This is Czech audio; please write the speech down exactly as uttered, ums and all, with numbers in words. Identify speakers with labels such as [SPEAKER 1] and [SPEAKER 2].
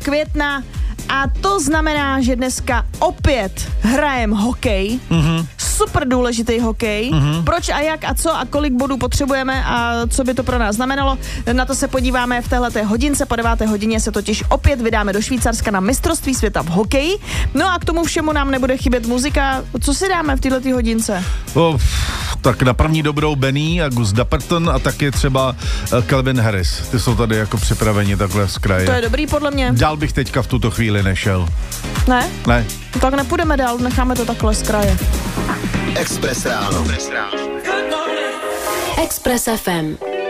[SPEAKER 1] května a to znamená, že dneska opět hrajem hokej. Mm-hmm. Super důležitý hokej. Mm-hmm. Proč a jak a co a kolik bodů potřebujeme a co by to pro nás znamenalo. Na to se podíváme v téhleté hodince. Po deváté hodině se totiž opět vydáme do Švýcarska na mistrovství světa v hokeji. No a k tomu všemu nám nebude chybět muzika. Co si dáme v této hodince?
[SPEAKER 2] Oh, tak na první dobrou Benny a Gus Dapperton a taky třeba Calvin Harris. Ty jsou tady jako připraveni takhle z kraje.
[SPEAKER 1] To je dobrý podle mě.
[SPEAKER 2] Dál bych teďka v tuto chvíli nešel.
[SPEAKER 1] Ne?
[SPEAKER 2] Ne.
[SPEAKER 1] No tak nepůjdeme dál, necháme to takhle z kraje.
[SPEAKER 3] Express ráno.
[SPEAKER 4] Express F M.